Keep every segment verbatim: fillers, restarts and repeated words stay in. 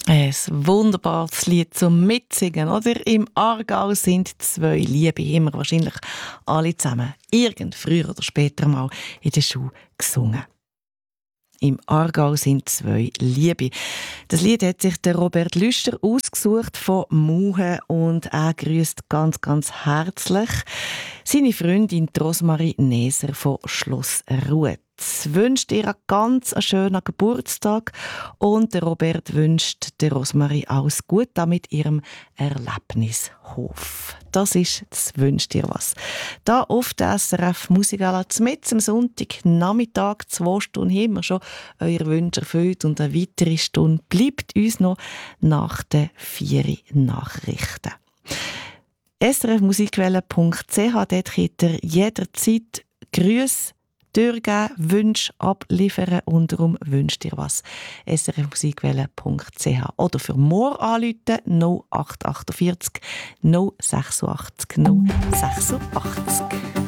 Ein wunderbares Lied zum Mitsingen, oder? Im Aargau sind zwei Liebe, haben wir wahrscheinlich alle zusammen irgend früher oder später mal in der Schule gesungen. Im Aargau sind zwei Liebe. Das Lied hat sich der Robert Lüster ausgesucht von Muhe und er grüßt ganz, ganz herzlich seine Freundin Rosmarie Neser von Schloss Ruetz. Wünscht ihr einen ganz schönen Geburtstag und der Robert wünscht der Rosmarie alles Gute mit ihrem Erlebnishof. Das ist das «Wünscht ihr was». Da auf der S R F Musikgala mit am Sonntag Nachmittag, zwei Stunden haben wir schon eure Wünsche erfüllt und eine weitere Stunde bleibt uns noch nach den vier Nachrichten. S R F musikwelle punkt c h, dort könnt ihr jederzeit Grüße durchgeben, Wünsche abliefern und darum wünscht ihr was. S R F musikwelle punkt c h oder für morgen anrufen null acht achtundvierzig null sechsundachtzig null sechsundachtzig.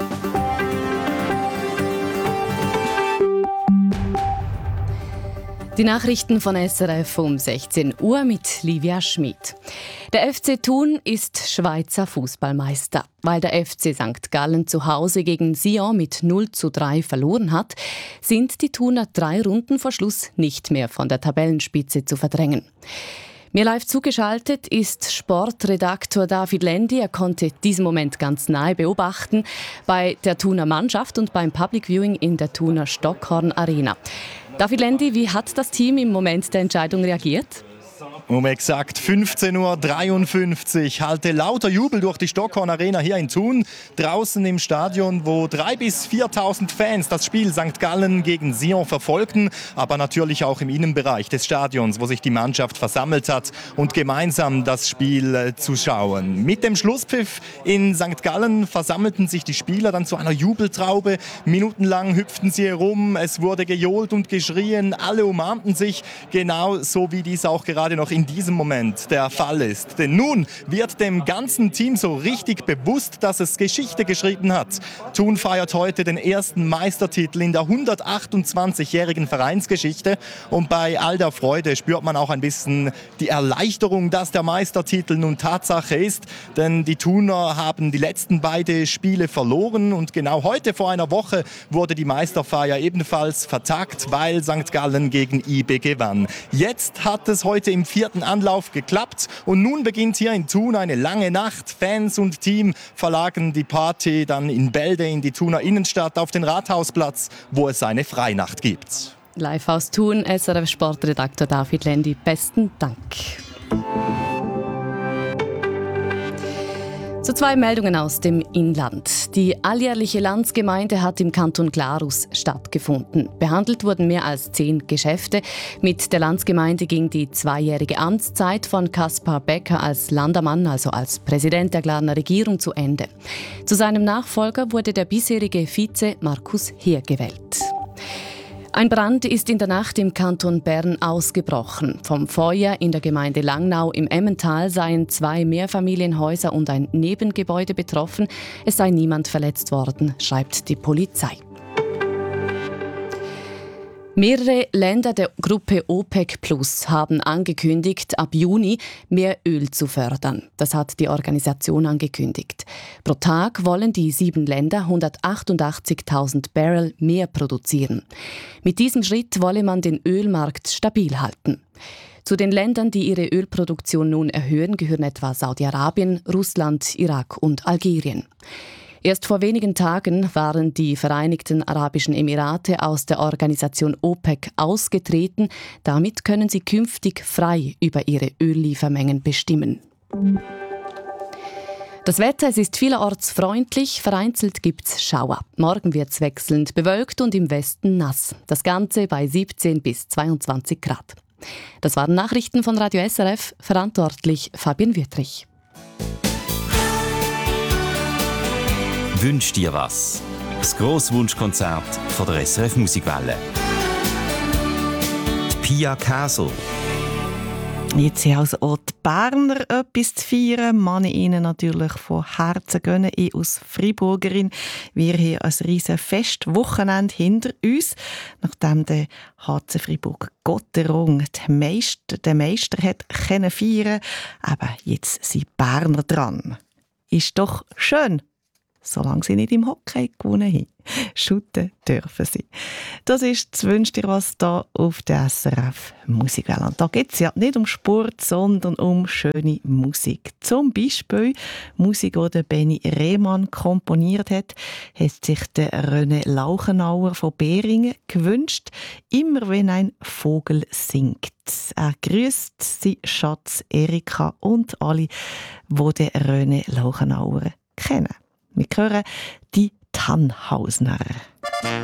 Die Nachrichten von S R F um sechzehn Uhr mit Livia Schmid. Der F C Thun ist Schweizer Fußballmeister. Weil der F C Sankt Gallen zu Hause gegen Sion mit null zu drei verloren hat, sind die Thuner drei Runden vor Schluss nicht mehr von der Tabellenspitze zu verdrängen. Mir live zugeschaltet ist Sportredaktor David Lendi. Er konnte diesen Moment ganz nahe beobachten bei der Thuner Mannschaft und beim Public Viewing in der Thuner Stockhorn Arena. David Lendi, wie hat das Team im Moment der Entscheidung reagiert? Um exakt fünfzehn Uhr dreiundfünfzig hallte lauter Jubel durch die Stockhorn Arena hier in Thun. Draußen im Stadion, wo dreitausend bis viertausend Fans das Spiel Sankt Gallen gegen Sion verfolgten. Aber natürlich auch im Innenbereich des Stadions, wo sich die Mannschaft versammelt hat und gemeinsam das Spiel äh, zu schauen. Mit dem Schlusspfiff in Sankt Gallen versammelten sich die Spieler dann zu einer Jubeltraube. Minutenlang hüpften sie herum, es wurde gejohlt und geschrien. Alle umarmten sich, genau so wie dies auch gerade noch in diesem Moment der Fall ist. Denn nun wird dem ganzen Team so richtig bewusst, dass es Geschichte geschrieben hat. Thun feiert heute den ersten Meistertitel in der hundertachtundzwanzigjährigen Vereinsgeschichte. Und bei all der Freude spürt man auch ein bisschen die Erleichterung, dass der Meistertitel nun Tatsache ist. Denn die Thuner haben die letzten beiden Spiele verloren. Und genau heute vor einer Woche wurde die Meisterfeier ebenfalls vertagt, weil Sankt Gallen gegen I B gewann. Jetzt hat es heute im vierten Anlauf geklappt und nun beginnt hier in Thun eine lange Nacht. Fans und Team verlagern die Party dann in Bälde in die Thuner Innenstadt auf den Rathausplatz, wo es eine Freinacht gibt. Live aus Thun, S R F Sportredakteur David Lendi, besten Dank. So zwei Meldungen aus dem Inland. Die alljährliche Landsgemeinde hat im Kanton Glarus stattgefunden. Behandelt wurden mehr als zehn Geschäfte. Mit der Landsgemeinde ging die zweijährige Amtszeit von Kaspar Becker als Landamann, also als Präsident der Glarner Regierung, zu Ende. Zu seinem Nachfolger wurde der bisherige Vize Markus Heer gewählt. Ein Brand ist in der Nacht im Kanton Bern ausgebrochen. Vom Feuer in der Gemeinde Langnau im Emmental seien zwei Mehrfamilienhäuser und ein Nebengebäude betroffen. Es sei niemand verletzt worden, schreibt die Polizei. Mehrere Länder der Gruppe OPEC Plus haben angekündigt, ab Juni mehr Öl zu fördern. Das hat die Organisation angekündigt. Pro Tag wollen die sieben Länder hundertachtundachtzigtausend Barrel mehr produzieren. Mit diesem Schritt wolle man den Ölmarkt stabil halten. Zu den Ländern, die ihre Ölproduktion nun erhöhen, gehören etwa Saudi-Arabien, Russland, Irak und Algerien. Erst vor wenigen Tagen waren die Vereinigten Arabischen Emirate aus der Organisation OPEC ausgetreten. Damit können sie künftig frei über ihre Ölliefermengen bestimmen. Das Wetter, es ist vielerorts freundlich, vereinzelt gibt es Schauer. Morgen wird es wechselnd bewölkt und im Westen nass. Das Ganze bei siebzehn bis zweiundzwanzig Grad. Das waren Nachrichten von Radio S R F, verantwortlich Fabian Wüttrich. «Wünsch dir was?» Das grosse Wunschkonzert von der S R F Musikwelle. Die Pia Käsel. Jetzt haben also auch die Berner etwas zu feiern. Man ihnen natürlich von Herzen gönnen. Ich als Freiburgerin, wir haben ein riesen Festwochenende hinter uns. Nachdem der H C Freiburg Gotteron den Meister, den Meister hat können feiern, eben jetzt sind Berner dran. Ist doch schön, solange sie nicht im Hockey gewonnen haben. Shooten dürfen sie. Das ist das «Wünsch dir was» hier auf der S R F Musikwelle. Und da geht es ja nicht um Sport, sondern um schöne Musik. Zum Beispiel Musik, die der Benny Rehmann komponiert hat, hat sich der René Lauchenauer von Beringen gewünscht, immer wenn ein Vogel singt. Er grüßt seinen Schatz Erika und alle, die den René Lauchenauer kennen. Wir hören die Tannhausner.